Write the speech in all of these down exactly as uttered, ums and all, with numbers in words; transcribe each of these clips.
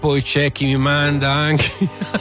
Poi c'è chi mi manda anche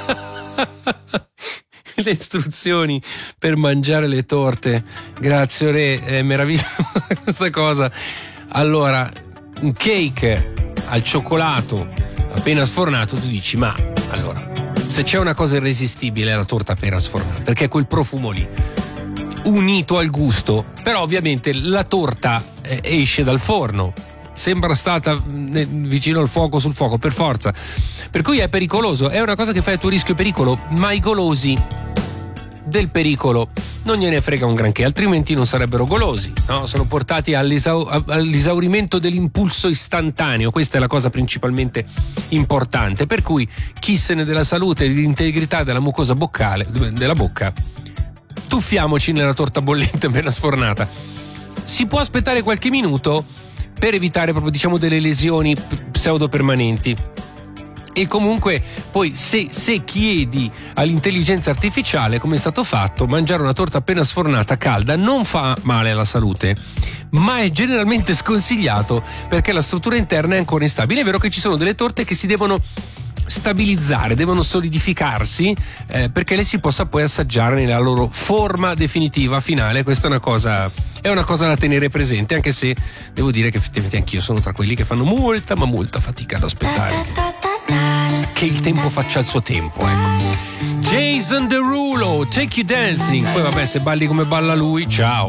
le istruzioni per mangiare le torte. Grazie Ore, è meravigliosa questa cosa. Allora, un cake al cioccolato appena sfornato, tu dici, ma allora, se c'è una cosa irresistibile è la torta appena sfornata, perché è quel profumo lì unito al gusto. Però ovviamente la torta eh, esce dal forno, sembra stata eh, vicino al fuoco, sul fuoco, per forza, per cui è pericoloso, è una cosa che fai a tuo rischio e pericolo, ma i golosi del pericolo non gliene frega un granché, altrimenti non sarebbero golosi, no? Sono portati all'esau- all'esaurimento dell'impulso istantaneo. Questa è la cosa principalmente importante, per cui chissene della salute e dell'integrità della mucosa boccale, della bocca, tuffiamoci nella torta bollente appena sfornata. Si può aspettare qualche minuto per evitare proprio, diciamo, delle lesioni pseudo permanenti. E comunque poi se, se chiedi all'intelligenza artificiale, come è stato fatto, mangiare una torta appena sfornata calda non fa male alla salute, ma è generalmente sconsigliato perché la struttura interna è ancora instabile. È vero che ci sono delle torte che si devono stabilizzare, devono solidificarsi eh, perché le si possa poi assaggiare nella loro forma definitiva finale. Questa è una cosa è una cosa da tenere presente, anche se devo dire che effettivamente anch'io sono tra quelli che fanno molta ma molta fatica ad aspettare che il tempo faccia il suo tempo, ecco. Jason Derulo, Take You Dancing. Poi vabbè, se balli come balla lui, ciao.